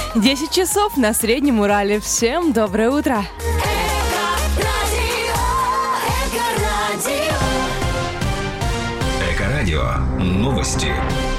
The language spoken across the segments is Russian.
10 часов на Среднем Урале. Всем доброе утро. Эко-радио. Новости.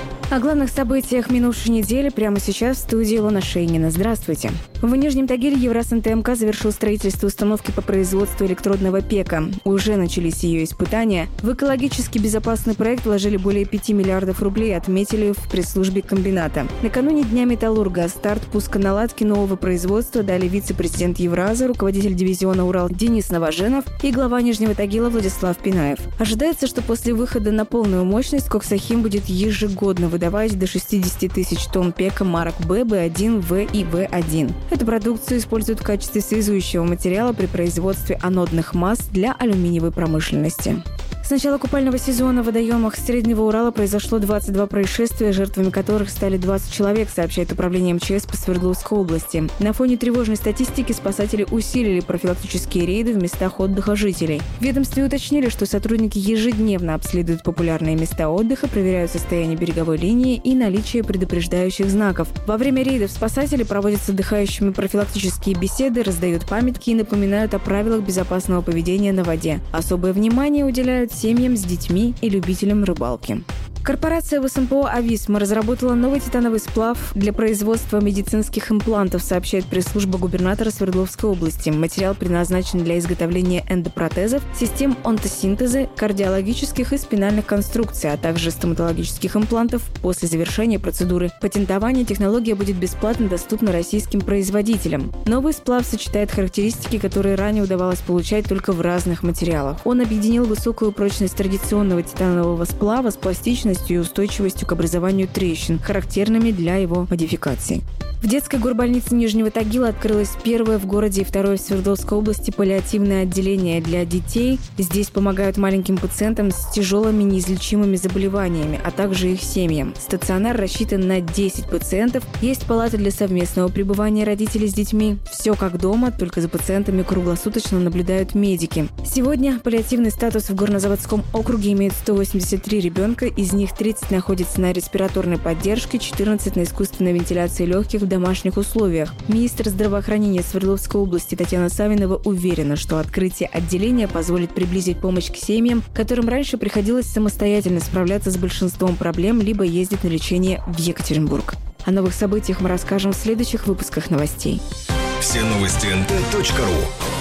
О главных событиях минувшей недели прямо сейчас в студии Илона Шейнина. Здравствуйте. В Нижнем Тагиле ЕвросанТМК завершил строительство установки по производству электродного ПЕКа. Уже начались ее испытания. В экологически безопасный проект вложили более 5 миллиардов рублей, отметили в пресс-службе комбината. Накануне Дня металлурга старт пусконаладки нового производства дали вице-президент Евраза, руководитель дивизиона «Урал» Денис Новоженов и глава Нижнего Тагила Владислав Пинаев. Ожидается, что после выхода на полную мощность Коксахим будет ежегодно выдавать до 60 тысяч тонн ПЕКа марок Б, Б1, В и В1. Эту продукцию используют в качестве связующего материала при производстве анодных масс для алюминиевой промышленности. С начала купального сезона в водоемах Среднего Урала произошло 22 происшествия, жертвами которых стали 20 человек, сообщает Управление МЧС по Свердловской области. На фоне тревожной статистики спасатели усилили профилактические рейды в местах отдыха жителей. В ведомстве уточнили, что сотрудники ежедневно обследуют популярные места отдыха, проверяют состояние береговой линии и наличие предупреждающих знаков. Во время рейдов спасатели проводят с отдыхающими профилактические беседы, раздают памятки и напоминают о правилах безопасного поведения на воде. Особое внимание уделяют семьям с детьми и любителям рыбалки. Корпорация ВСМПО «Ависма» разработала новый титановый сплав для производства медицинских имплантов, сообщает пресс-служба губернатора Свердловской области. Материал предназначен для изготовления эндопротезов, систем онтосинтеза, кардиологических и спинальных конструкций, а также стоматологических имплантов. После завершения процедуры патентования технология будет бесплатно доступна российским производителям. Новый сплав сочетает характеристики, которые ранее удавалось получать только в разных материалах. Он объединил высокую прочность традиционного титанового сплава с пластичностью и устойчивостью к образованию трещин, характерными для его модификаций. В детской горбольнице Нижнего Тагила открылось первое в городе и второе в Свердловской области паллиативное отделение для детей. Здесь помогают маленьким пациентам с тяжелыми неизлечимыми заболеваниями, а также их семьям. Стационар рассчитан на 10 пациентов. Есть палаты для совместного пребывания родителей с детьми. Все как дома, только за пациентами круглосуточно наблюдают медики. Сегодня паллиативный статус в Горнозаводском округе имеет 183 ребенка, из них 30 находятся на респираторной поддержке, 14 на искусственной вентиляции легких в домашних условиях. Министр здравоохранения Свердловской области Татьяна Савинова уверена, что открытие отделения позволит приблизить помощь к семьям, которым раньше приходилось самостоятельно справляться с большинством проблем, либо ездить на лечение в Екатеринбург. О новых событиях мы расскажем в следующих выпусках новостей. Все новости nt.ru